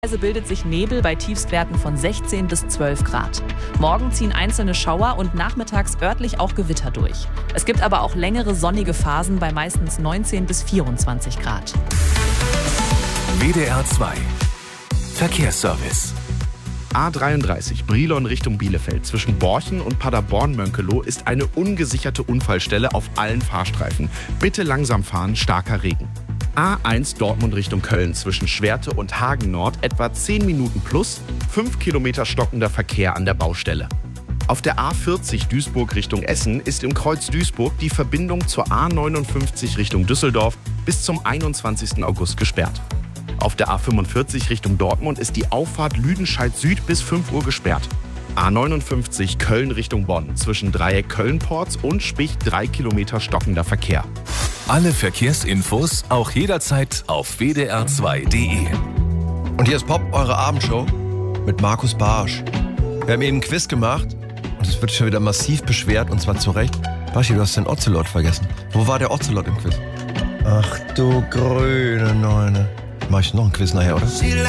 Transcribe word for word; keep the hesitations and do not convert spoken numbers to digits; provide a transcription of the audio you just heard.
bildet sich Nebel bei Tiefstwerten von sechzehn bis zwölf Grad. Morgen ziehen einzelne Schauer und nachmittags örtlich auch Gewitter durch. Es gibt aber auch längere sonnige Phasen bei meistens neunzehn bis vierundzwanzig Grad. W D R zwei Verkehrsservice. A dreiunddreißig Brilon Richtung Bielefeld zwischen Borchen und Paderborn-Mönkelow ist eine ungesicherte Unfallstelle auf allen Fahrstreifen. Bitte langsam fahren, starker Regen. A eins Dortmund Richtung Köln zwischen Schwerte und Hagen Nord etwa zehn Minuten plus, fünf Kilometer stockender Verkehr an der Baustelle. Auf der A vierzig Duisburg Richtung Essen ist im Kreuz Duisburg die Verbindung zur A neunundfünfzig Richtung Düsseldorf bis zum einundzwanzigsten August gesperrt. Auf der A fünfundvierzig Richtung Dortmund ist die Auffahrt Lüdenscheid Süd bis fünf Uhr gesperrt. A neunundfünfzig Köln Richtung Bonn zwischen Dreieck Köln-Porz und Spich drei Kilometer stockender Verkehr. Alle Verkehrsinfos auch jederzeit auf w d r zwei punkt d e. Und hier ist Pop, eure Abendshow mit Markus Barsch. Wir haben eben ein Quiz gemacht und es wird schon wieder massiv beschwert und zwar zu Recht. Baschi, du hast den Ocelot vergessen. Wo war der Ocelot im Quiz? Ach du grüne Neune. Mach ich noch ein Quiz nachher, oder?